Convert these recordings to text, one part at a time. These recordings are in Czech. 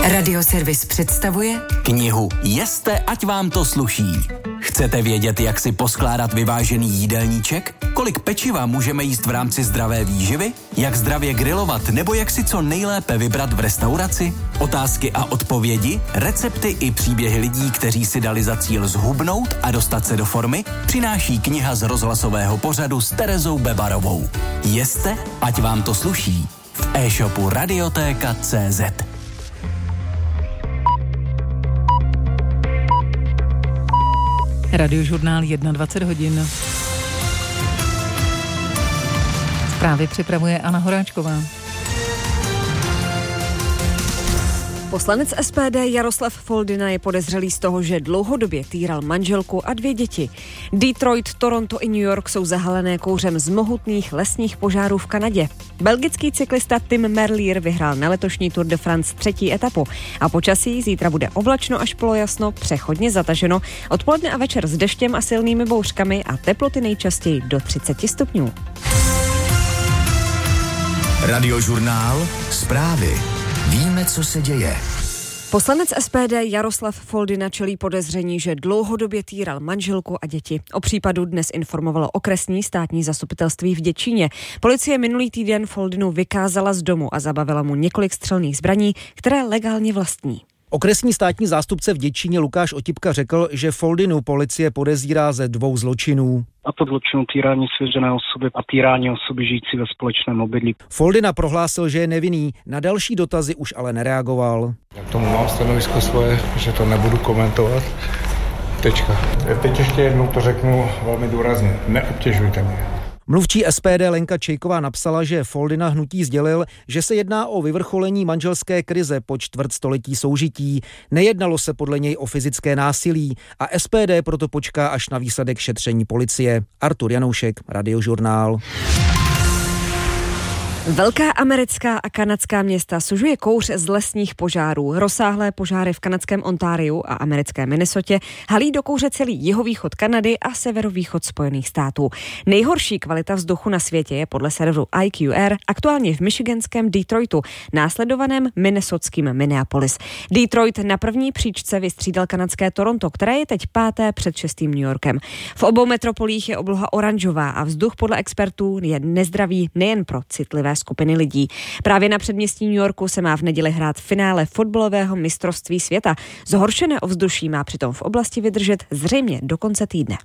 Radioservis představuje knihu Jeste, ať vám to sluší. Chcete vědět, jak si poskládat vyvážený jídelníček? Kolik pečiva můžeme jíst v rámci zdravé výživy? Jak zdravě grilovat nebo jak si co nejlépe vybrat v restauraci? Otázky a odpovědi, recepty i příběhy lidí, kteří si dali za cíl zhubnout a dostat se do formy, přináší kniha z rozhlasového pořadu s Terezou Bebarovou. Jeste, ať vám to sluší. V e-shopu Radiotéka.cz. Radiožurnál 21 hodin. Zprávy připravuje Anna Horáčková. Poslanec SPD Jaroslav Foldyna je podezřelý z toho, že dlouhodobě týral manželku a 2 děti. Detroit, Toronto i New York jsou zahalené kouřem z mohutných lesních požárů v Kanadě. Belgický cyklista Tim Merlier vyhrál na letošní Tour de France 3. etapu. A počasí zítra bude oblačno až polojasno, přechodně zataženo, odpoledne a večer s deštěm a silnými bouřkami a teploty nejčastěji do 30 stupňů. Radiožurnál, zprávy. Víme, co se děje. Poslanec SPD Jaroslav Foldyna čelí podezření, že dlouhodobě týral manželku a děti. O případu dnes informovalo okresní státní zastupitelství v Děčíně. Policie minulý týden Foldynu vykázala z domu a zabavila mu několik střelných zbraní, které legálně vlastní. Okresní státní zástupce v Děčíně Lukáš Otipka řekl, že Foldynu policie podezírá ze 2 zločinů. A to zločinu týrání svěřené osoby a týrání osoby žijící ve společném obydlí. Foldyna prohlásil, že je nevinný, na další dotazy už ale nereagoval. Já k tomu mám stanovisko svoje, že to nebudu komentovat. Tečka. Teď ještě jednou to řeknu velmi důrazně. Neobtěžujte mě. Mluvčí SPD Lenka Čejková napsala, že Foldyna hnutí sdělil, že se jedná o vyvrcholení manželské krize po čtvrtstoletí soužití. Nejednalo se podle něj o fyzické násilí a SPD proto počká až na výsledek šetření policie. Artur Janoušek, Radiožurnál. Velká americká a kanadská města sužuje kouř z lesních požárů. Rozsáhlé požáry v kanadském Ontariu a americké Minnesotě halí do kouře celý jihovýchod Kanady a severovýchod Spojených států. Nejhorší kvalita vzduchu na světě je podle serveru IQR aktuálně v michiganském Detroitu, následovaném minnesotským Minneapolis. Detroit na první příčce vystřídal kanadské Toronto, které je teď 5. před 6. New Yorkem. V obou metropolích je obloha oranžová a vzduch podle expertů je nezdravý nejen pro citlivé skupiny lidí. Právě na předměstí New Yorku se má v neděli hrát finále fotbalového mistrovství světa. Zhoršené ovzduší má přitom v oblasti vydržet zřejmě do konce týdne.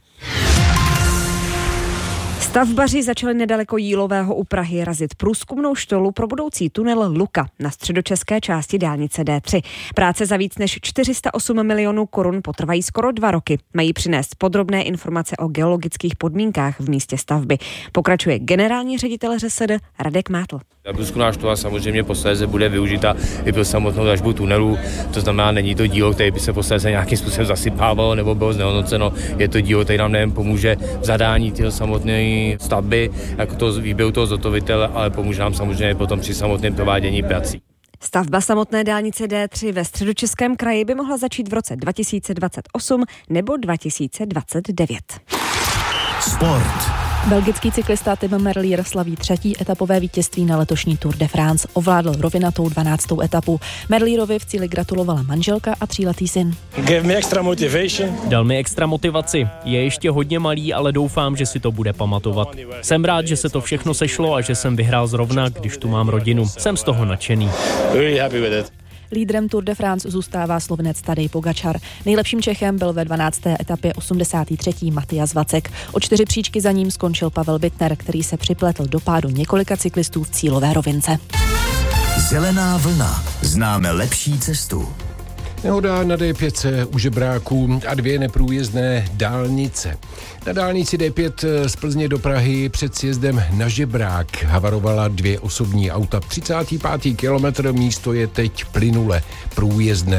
Stavbaři začali nedaleko Jílového u Prahy razit průzkumnou štolu pro budoucí tunel Luka na středočeské části dálnice D3. Práce za víc než 408 milionů korun potrvají skoro 2 roky. Mají přinést podrobné informace o geologických podmínkách v místě stavby. Pokračuje generální ředitel ŘSD Radek Mátl. Ta průzkumná štola samozřejmě posléze bude využita i pro samotnou dlažbu tunelu. To znamená, není to dílo, které by se posléze nějakým způsobem zasypávalo nebo bylo znehodnoceno. Je to dílo, které nám nejen pomůže v zadání této samotné stavby, jako to výběru toho zhotovitele, ale pomůže nám samozřejmě potom při samotném provádění prací. Stavba samotné dálnice D3 ve Středočeském kraji by mohla začít v roce 2028 nebo 2029. Sport. Belgický cyklista Tim Merlier slaví 3. etapové vítězství na letošní Tour de France. Ovládl rovinatou 12. etapu. Merlierovi v cíli gratulovala manželka a 3letý syn. Dal mi extra motivaci. Je ještě hodně malý, ale doufám, že si to bude pamatovat. Jsem rád, že se to všechno sešlo a že jsem vyhrál zrovna, když tu mám rodinu. Jsem z toho nadšený. Lídrem Tour de France zůstává Slovinec Tadej Pogačar. Nejlepším Čechem byl ve 12. etapě 83. Matyas Vacek. O 4 příčky za ním skončil Pavel Bittner, který se připletl do pádu několika cyklistů v cílové rovince. Zelená vlna. Známe lepší cestu. Nehoda na D5 u Žebráků a 2 neprůjezdné dálnice. Na dálnici D5 z Plzně do Prahy před sjezdem na Žebrák havarovala 2 osobní auta. 35. kilometr místo je teď plynule průjezdné.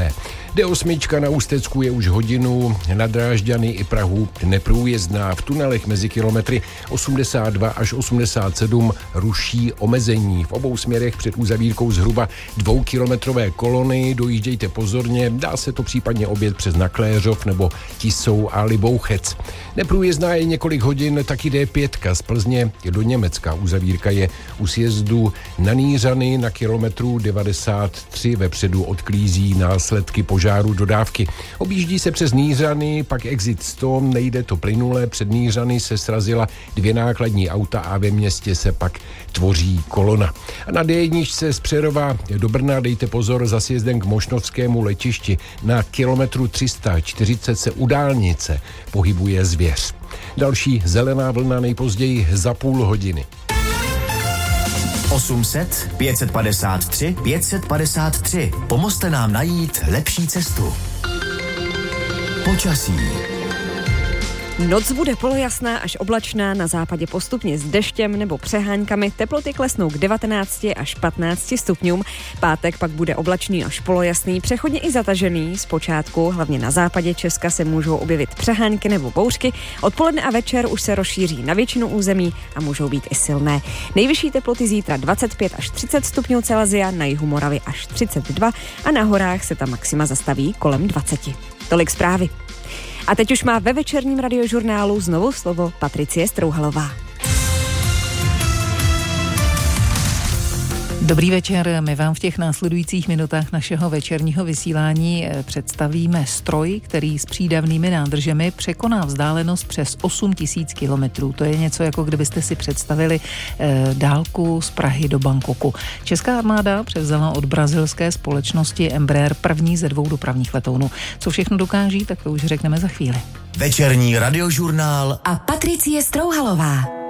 D8 na Ústecku je už hodinu, na Drážďany i Prahu neprůjezdná. V tunelech mezi kilometry 82 až 87 ruší omezení. V obou směrech před uzavírkou zhruba 2kilometrové kolony. Dojíždějte pozorně, dá se to případně objet přes Nakléřov nebo Tisou a Libouchec. Neprůjezdná je několik hodin taky D5 z Plzně do Německa. Uzavírka je u sjezdu na Nýřany na kilometru 93. Vepředu odklízí následky požáru dodávky. Objíždí se přes Nýřany, pak exit 100, nejde to plynule. Před Nýřany se srazila 2 nákladní auta a ve městě se pak tvoří kolona. A na D1 z Přerova do Brna dejte pozor za sjezdem k Mošnovskému letišti. Na kilometru 340 se u dálnice pohybuje zvěř. Další zelená vlna nejpozději za půl hodiny. 800 553 553. Pomozte nám najít lepší cestu. Počasí. Noc bude polojasná až oblačná, na západě postupně s deštěm nebo přeháňkami, teploty klesnou k 19 až 15 stupňům. Pátek pak bude oblačný až polojasný, přechodně i zatažený. Zpočátku hlavně na západě Česka se můžou objevit přehánky nebo bouřky. Odpoledne a večer už se rozšíří na většinu území a můžou být i silné. Nejvyšší teploty zítra 25 až 30 stupňů Celsia, na jihu Moravy až 32 a na horách se ta maxima zastaví kolem 20. Tolik zprávy. A teď už má ve večerním radiožurnálu znovu slovo Patricie Strouhalová. Dobrý večer, my vám v těch následujících minutách našeho večerního vysílání představíme stroj, který s přídavnými nádržemi překoná vzdálenost přes 8 000 kilometrů. To je něco, jako kdybyste si představili dálku z Prahy do Bangkoku. Česká armáda převzala od brazilské společnosti Embraer první ze 2 dopravních letounů. Co všechno dokáží, tak to už řekneme za chvíli. Večerní radiožurnál a Patricie Strouhalová.